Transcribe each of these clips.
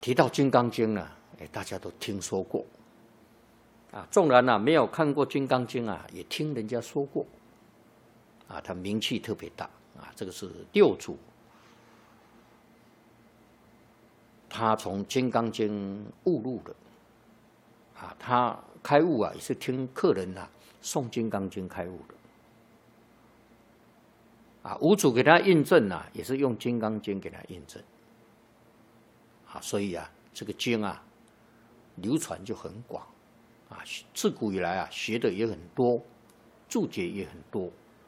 提到《金刚经》呢，大家都听说过啊。纵然没有看过《金刚经》啊，也听人家说过啊。它名气特别大啊。这个是六祖，他从《金刚经》悟入的啊。他开悟啊，也是听客人诵《金刚经》开悟的啊。五祖给他印证也是用《金刚经》给他印证。所以这个经流传就很广自古以来学的也很多，注解也很多。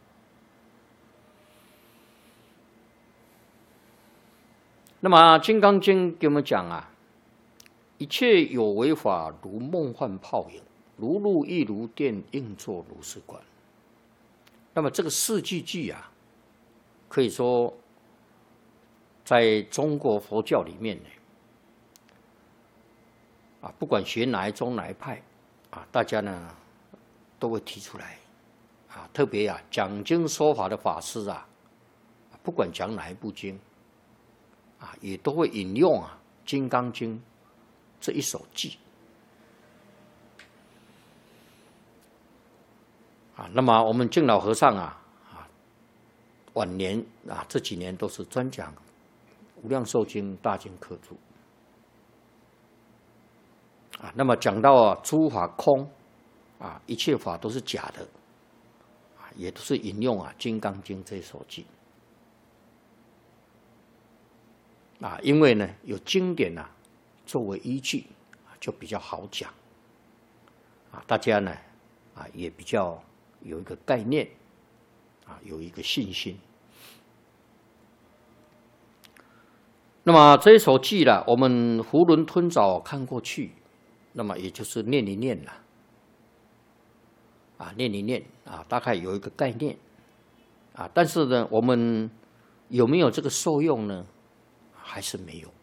那么《金刚经》给我们讲一切有为法，如梦幻泡影，如露亦如电，应作如是观。那么这个四句偈可以说在中国佛教里面呢。不管学哪一宗哪一派大家呢都会提出来特别讲经说法的法师不管讲哪一部经也都会引用《金刚经》这一首偈那么我们净老和尚晚年这几年都是专讲《无量寿经》大经科注。那么讲到诸法空一切法都是假的也都是引用《金刚经》这首偈因为呢有经典作为依据就比较好讲大家呢也比较有一个概念有一个信心。那么这一首偈呢，我们囫囵吞枣看过去，那么也就是念一念了念一念大概有一个概念但是呢我们有没有这个受用呢？还是没有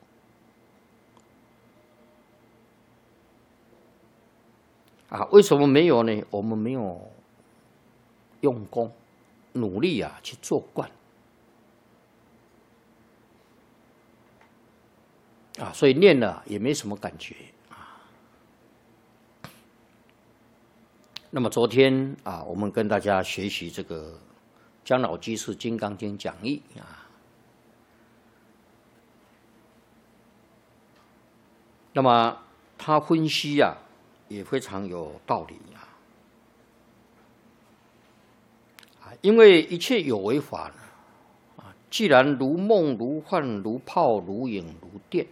为什么没有呢？我们没有用功努力去做惯所以念了也没什么感觉那么昨天我们跟大家学习这个姜老居士《金刚经》讲义那么他分析也非常有道理因为一切有为法呢既然如梦如幻如泡如影如电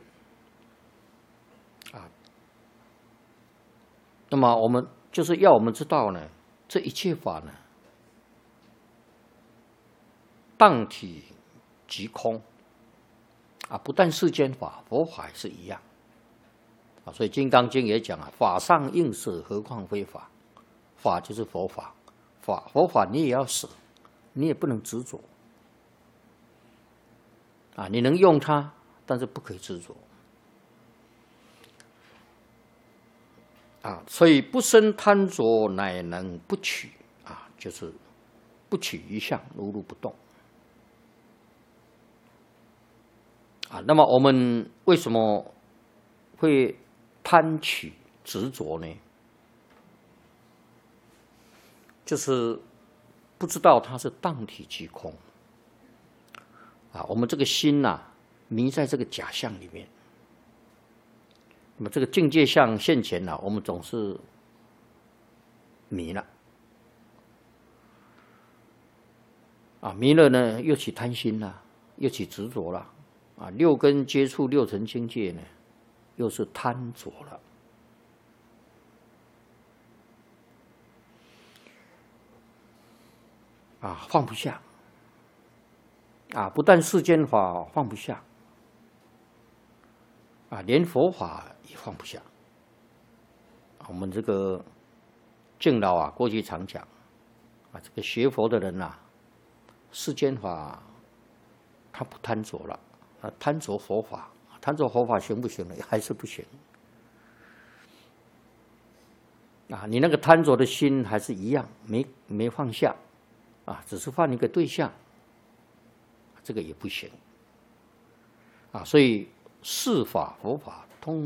那么我们就是要我们知道呢，这一切法呢，当体即空不但世间法，佛法也是一样所以《金刚经》也讲法上应舍，何况非法？法就是佛法，佛法你也要舍，你也不能执着你能用它，但是不可以执着所以不生贪着，乃能不取就是不取一相，如如不动那么我们为什么会贪取执着呢？就是不知道它是当体即空我们这个心迷在这个假象里面。那么这个境界相现前我们总是迷了迷了呢，又起贪心了，又起执着了六根接触六尘境界呢，又是贪着了放不下不但世间法放不下连佛法也放不下我们这个净老过去常讲这个学佛的人世间法他不贪着了贪着佛法，贪着佛法行不行呢？还是不行你那个贪着的心还是一样，没放下只是换一个对象，这个也不行所以世法佛法